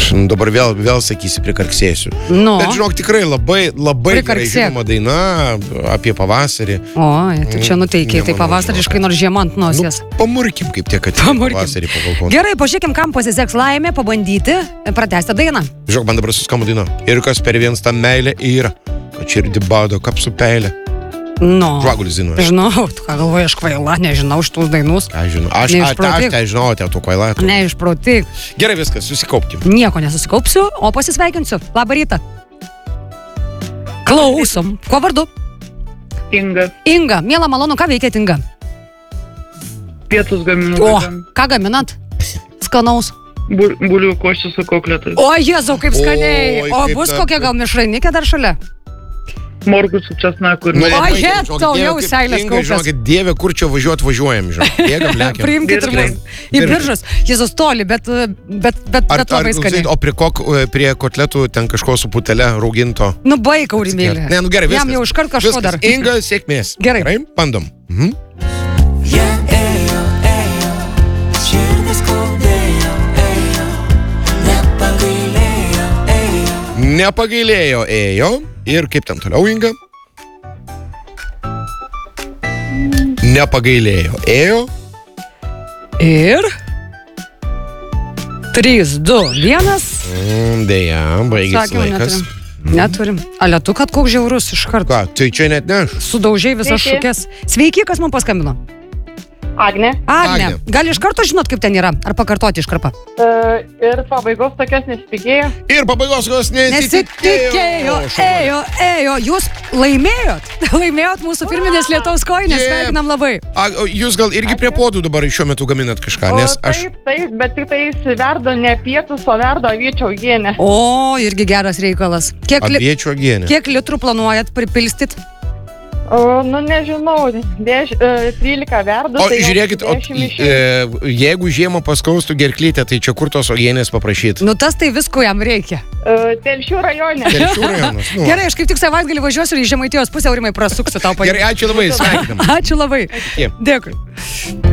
Dabar vėl sakysi, prikarksėsiu. Nu. Bet žinok, tikrai labai gerai žinoma daina apie pavasarį. O, tu čia nuteikiai, tai pavasariškai, nors žiema ant nosies. Pamurkim, kaip tiek atėjo pavasarį po balkoną. Gerai, pažiūrėkim, kam pasiseks laimė pabandyti pratęsti dainą. Žinok, man dabar suskamba daina. Ir kas per vienas tą meilę yra, kad širdį bado kapsų peilė. Nu. Žvagulis dainuoja. Žinau, tu ką galvoji, aš kvaila, nežinau šitus dainus. Aš žinau, aš tai žinau, tu kvaila. Neišprautik. Gerai, viskas, susikaupkim. Nieko nesusikaupsiu, o pasisveikinsiu. Labą rytą. Klausom. Kuo vardu? Inga. Inga, miela malonu, ką veikėt, Inga? Pietus gaminu. O, ką gaminat? Skanaus. Bulių koščių su kokletais. O, Jėzau, kaip skaniai. Oi, O kaip bus ta- kokia gal mišrainikė dar šalia? Morgų su česnaku ir Jetau, jau seilės kaupias. Žinokit, Dieve, kur čia važiuojam, žinok. Bėgam, lekiam. Priimkit ir Biržai. į Biržus. Jėzus toli, bet labai skaniai. O prie kotletų ten kažko su putelė rauginto. Nu, baik, Aurimėlė. Ne, nu gerai, viskas. Jam jau iškart kažko dar. Inga, sėkmės. Gerai. Bandom. Nepagailėjo, ėjo. Ir kaip ten toliau, Inga? Nepagailėjo, ėjo. Ir 3, 2, 1. Deja, baigėsi laikas. Neturim. Ale tu, kad koks žiaurus iš karto. Ką, tai čia net neš. Sudaužiai visas Sveiki. šukės. Sveiki, kas man paskambino? Agnė. Agne. Gal iš karto žinot, kaip ten yra? Ar pakartoti iškarpą? Ir pabaigos tokios nesitikėjo. Ir pabaigos jos Nesitikėjo. Ėjo. Jūs laimėjot. Laimėjot mūsų firminės Lietaus kojinės. Sveikinam labai. Jūs gal irgi prie podų dabar šiuo metu gaminat kažką, nes aš... Taip, bet tik tai verdo ne pietus, o verdo avyčio uogienę. O, irgi geras reikalas. Aviečių uogienė. Kiek litrų planuojat pripilstyt? Nu, nežinau, 13 verdo. O žiūrėkit, jeigu žiemą paskaustų gerklytę, tai čia kur tos uogienės paprašyt? Nu, tas tai visko jam reikia. Telšių rajone. Telšių rajonas. Gerai, aš kaip tik savaitgalį važiuosiu ir į Žemaitijos pusę, Aurimai, prasuksiu tau. Gerai, ačiū labai, sveikinam. Ačiū labai. Iki. Dėkui.